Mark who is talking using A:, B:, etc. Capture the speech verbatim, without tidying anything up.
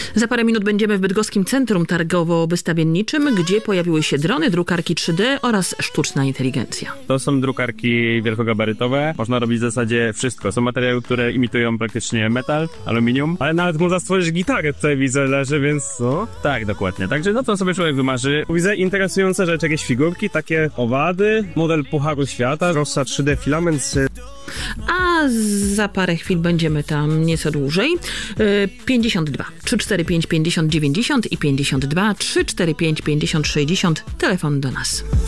A: Za parę minut będziemy w Bydgoskim Centrum Targowo-Wystawienniczym, gdzie pojawiły się drony, drukarki trzy D oraz sztuczna inteligencja.
B: To są drukarki wielkogabarytowe. Można robić w zasadzie wszystko. Są materiały, które imitują praktycznie metal, aluminium.
C: Ale nawet można stworzyć gitarę, tutaj widzę, leży, więc no.
B: Tak, dokładnie. Także no to sobie człowiek wymarzy.
C: Widzę interesujące rzeczy, jakieś figurki, takie owady, model Pucharu Świata, Rossa trzy D filament z...
A: A za parę chwil będziemy tam nieco dłużej. pięćdziesiąt dwa trzysta czterdzieści pięć pięćdziesiąt dziewięćdziesiąt i pięćdziesiąt dwa trzysta czterdzieści pięć pięćdziesiąt sześćdziesiąt. Telefon do nas.